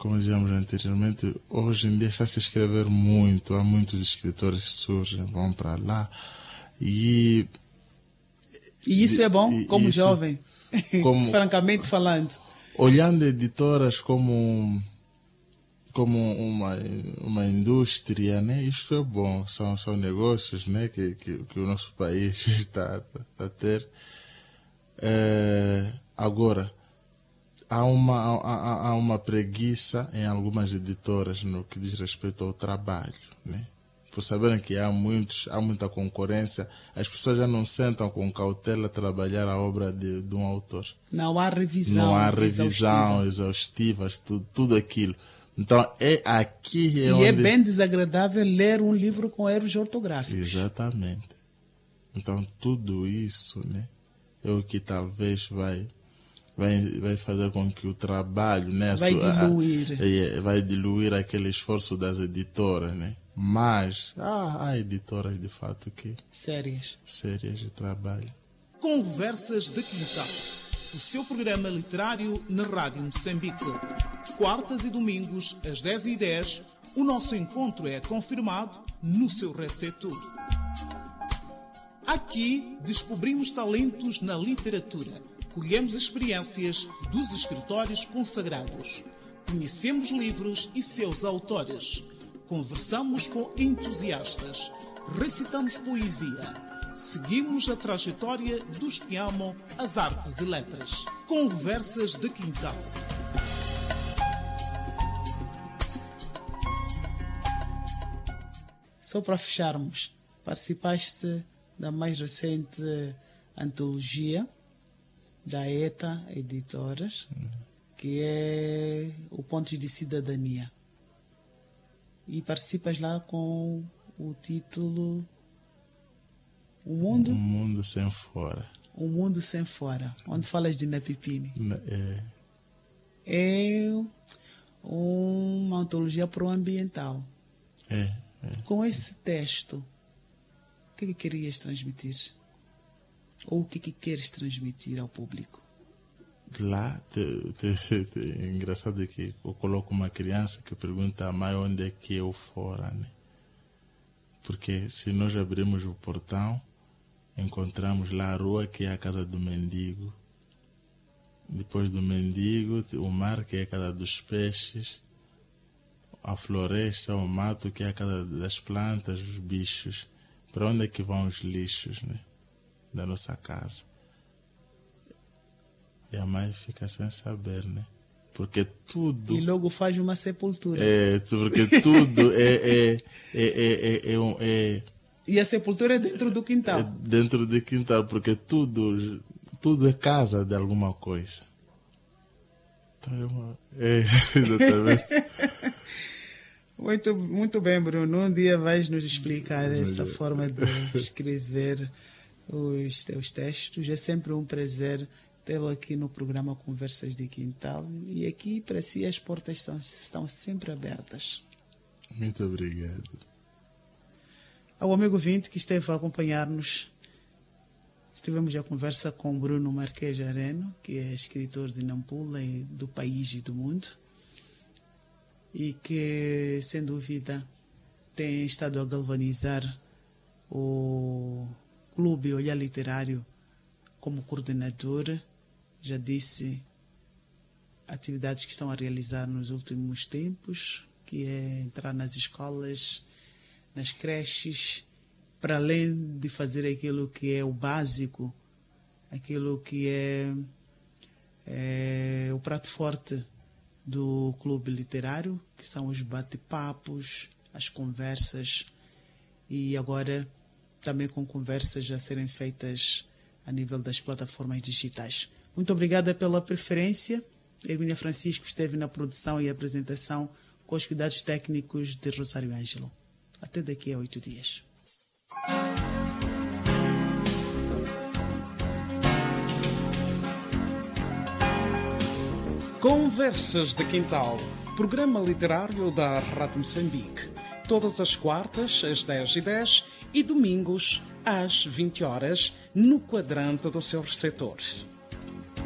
como dizíamos anteriormente, hoje em dia está a se escrever muito, há muitos escritores que surgem, vão para lá, e isso é bom, como isso, jovem, francamente falando. Olhando editoras como uma indústria, né? Isto é bom, são negócios, né? que o nosso país está a ter. Agora, há uma preguiça em algumas editoras no que diz respeito ao trabalho, né? Por saberem que há muita concorrência, as pessoas já não sentam com cautela a trabalhar a obra de um autor. Não há revisão. Não há revisão exaustiva, tudo aquilo. Então, onde... é bem desagradável ler um livro com erros ortográficos. Exatamente. Então, tudo isso, né, é o que talvez vai fazer com que o trabalho, né, vai diluir aquele esforço das editoras, né? Mas há editoras de fato que sérias de trabalho. Conversas de Quintal, o seu programa literário na Rádio Moçambique. Quartas e domingos às 10h10, o nosso encontro é confirmado no seu receptor. Aqui descobrimos talentos na literatura, colhemos experiências dos escritórios consagrados, conhecemos livros e seus autores, conversamos com entusiastas, recitamos poesia, seguimos a trajetória dos que amam as artes e letras. Conversas de Quintal. Só para fecharmos, participaste da mais recente antologia da ETA Editoras, que é o Pontos de Cidadania. E participas lá com o título O Mundo? Um Mundo Sem Fora. Um Mundo Sem Fora, onde falas de Napipini. É uma antologia proambiental. Com esse texto, o que querias transmitir? Ou o que queres transmitir ao público? Lá, é engraçado que eu coloco uma criança que pergunta à mãe onde é que é o fora, né? Porque se nós abrimos o portão, encontramos lá a rua, que é a casa do mendigo. Depois do mendigo, o mar, que é a casa dos peixes. A floresta, o mato, que é a casa das plantas, os bichos. Para onde é que vão os lixos, né, da nossa casa? E a mãe fica sem saber, né? Porque tudo... E logo faz uma sepultura. Porque tudo E a sepultura é dentro do quintal. É dentro do quintal, porque tudo é casa de alguma coisa. Então, exatamente. Muito bem, Bruno. Um dia vais nos explicar essa forma de escrever os teus textos. É sempre um prazer tê-lo aqui no programa Conversas de Quintal. E aqui, para si, as portas estão sempre abertas. Muito obrigado. Ao amigo ouvinte que esteve a acompanhar-nos, estivemos a conversa com Bruno Marques Areno, que é escritor de Nampula e do país e do mundo, e que, sem dúvida, tem estado a galvanizar o Clube Olhar Literário como coordenador. Já disse atividades que estão a realizar nos últimos tempos, que é entrar nas escolas, nas creches, para além de fazer aquilo que é o básico, aquilo que é o prato forte do clube literário, que são os bate-papos, as conversas, e agora também com conversas a serem feitas a nível das plataformas digitais. Muito obrigada pela preferência. Hermínia Francisco esteve na produção e apresentação com os cuidados técnicos de Rosário Ângelo. Até daqui a 8 dias. Conversas de Quintal, programa literário da Rádio Moçambique. Todas as quartas, às 10h10 e domingos, às 20 horas, no quadrante do seu receptor.